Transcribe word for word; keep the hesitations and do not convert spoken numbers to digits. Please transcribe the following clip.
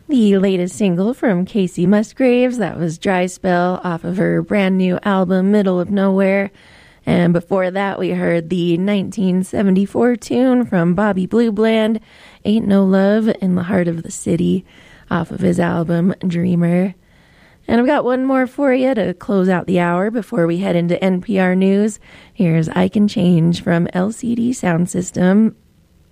The latest single from Casey Musgraves, that was Dry Spell off of her brand new album, Middle of Nowhere. And before that, we heard the nineteen seventy-four tune from Bobby Blue Bland, Ain't No Love in the Heart of the City, off of his album, Dreamer. And I've got one more for you to close out the hour before we head into N P R News. Here's I Can Change from L C D Sound System.